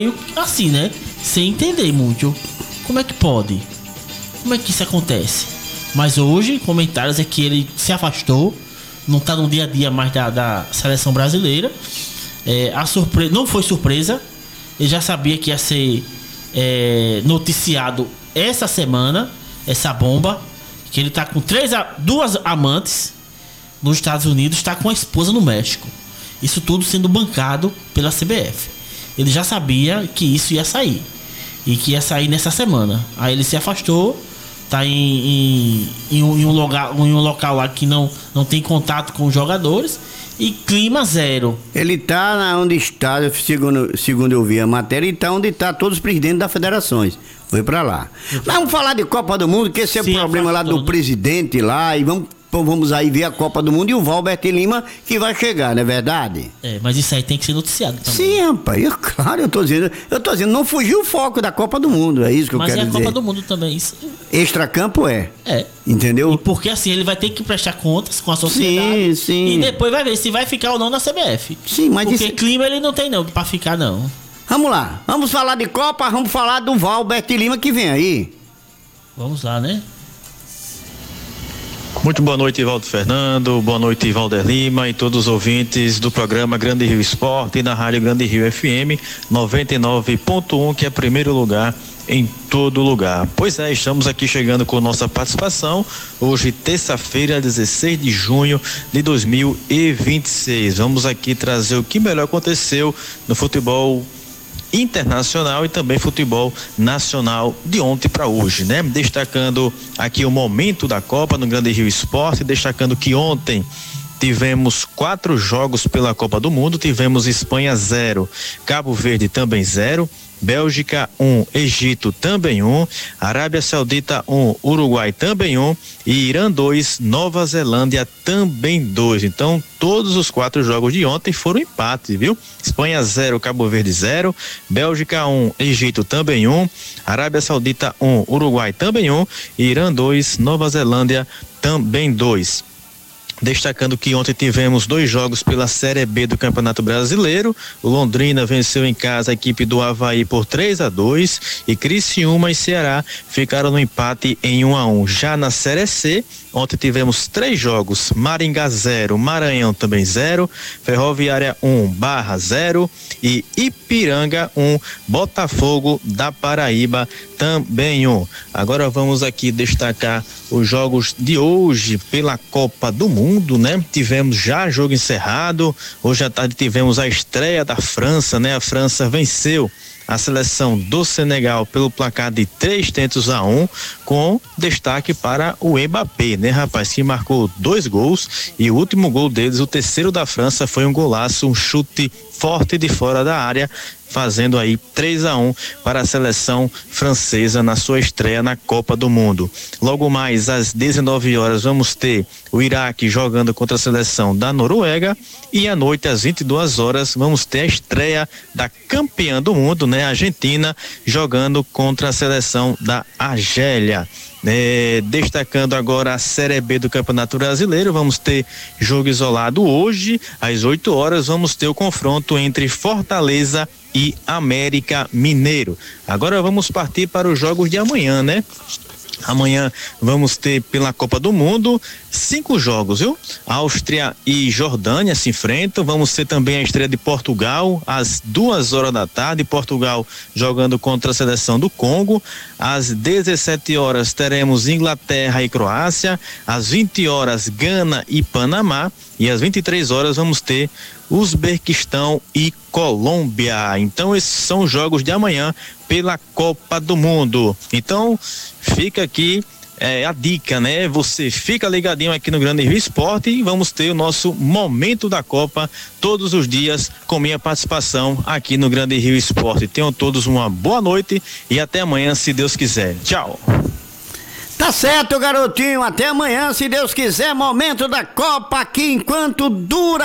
assim, né? Sem entender muito. Como é que pode? Como é que isso acontece? Mas hoje, comentários é que ele se afastou, não tá no dia a dia mais da seleção brasileira. A surpresa não foi surpresa. Ele já sabia que ia ser noticiado essa semana, essa bomba, que ele tá com duas amantes nos Estados Unidos, está com a esposa no México. Isso tudo sendo bancado pela CBF. Ele já sabia que isso ia sair e que ia sair nessa semana. Aí ele se afastou, tá em um local lá que não tem contato com os jogadores e clima zero. Ele tá onde está, segundo eu vi a matéria, ele tá onde está todos os presidentes das federações. Foi pra lá. Mas vamos falar de Copa do Mundo, que esse é o problema lá do presidente lá, e vamos aí ver a Copa do Mundo e o Valber Lima que vai chegar, não é verdade? Mas isso aí tem que ser noticiado também. Sim, rapaz, claro, eu tô dizendo, não fugiu o foco da Copa do Mundo, é isso que eu quero dizer. Mas é a Copa do Mundo também, isso. Extracampo entendeu? E porque assim, ele vai ter que prestar contas com a sociedade. Sim. E depois vai ver se vai ficar ou não na CBF. Sim, mas porque clima ele não tem não pra ficar não. Vamos lá, vamos falar de Copa, vamos falar do Valber Lima que vem aí. Vamos lá, né? Muito boa noite, Ivaldo Fernando, boa noite, Valder Lima e todos os ouvintes do programa Grande Rio Esporte e na Rádio Grande Rio FM 99.1, que é primeiro lugar em todo lugar. Pois é, estamos aqui chegando com nossa participação, hoje terça-feira, 16 de junho de 2026. Vamos aqui trazer o que melhor aconteceu no futebol internacional e também futebol nacional de ontem para hoje, né? Destacando aqui o momento da Copa no Grande Rio Esporte, destacando que ontem tivemos 4 jogos pela Copa do Mundo, tivemos Espanha 0, Cabo Verde também 0, Bélgica 1, Egito também 1, Arábia Saudita 1, Uruguai também 1 e Irã 2, Nova Zelândia também 2. Então todos os 4 jogos de ontem foram empate, viu? Espanha 0, Cabo Verde 0, Bélgica 1, Egito também 1, Arábia Saudita 1, Uruguai também 1 e Irã 2, Nova Zelândia também 2. Destacando que ontem tivemos 2 jogos pela Série B do Campeonato Brasileiro. O Londrina venceu em casa a equipe do Avaí por 3-2 e Criciúma e Ceará ficaram no empate em 1-1. Já na Série C, ontem tivemos 3 jogos: Maringá 0, Maranhão também 0, Ferroviária 1, Barra 0 e Ipiranga 1, Botafogo da Paraíba também 1. Agora vamos aqui destacar os jogos de hoje pela Copa do Mundo, né? Tivemos já jogo encerrado. Hoje à tarde tivemos a estreia da França, né? A França venceu a seleção do Senegal pelo placar de 3-1, com destaque para o Mbappé, né, rapaz, que marcou 2 gols e o último gol deles, o terceiro da França, foi um golaço, um chute forte de fora da área, fazendo aí 3-1 para a seleção francesa na sua estreia na Copa do Mundo. Logo mais às 19 horas vamos ter o Iraque jogando contra a seleção da Noruega e à noite às 22 horas vamos ter a estreia da campeã do mundo, né, a Argentina, jogando contra a seleção da Argélia. Destacando agora a Série B do Campeonato Brasileiro, vamos ter jogo isolado hoje às 8 horas, vamos ter o confronto entre Fortaleza e América Mineiro. Agora vamos partir para os jogos de amanhã, né? Amanhã vamos ter pela Copa do Mundo 5 jogos, viu? Áustria e Jordânia se enfrentam. Vamos ter também a estreia de Portugal às 2 horas da tarde. Portugal jogando contra a seleção do Congo. Às 17 horas teremos Inglaterra e Croácia. Às 20 horas Gana e Panamá. E às 23 horas vamos ter Uzbequistão e Colômbia. Então esses são os jogos de amanhã pela Copa do Mundo. Então fica aqui a dica, né? Você fica ligadinho aqui no Grande Rio Esporte e vamos ter o nosso momento da Copa todos os dias com minha participação aqui no Grande Rio Esporte. Tenham todos uma boa noite e até amanhã, se Deus quiser. Tchau. Tá certo, garotinho. Até amanhã, se Deus quiser. Momento da Copa aqui enquanto dura.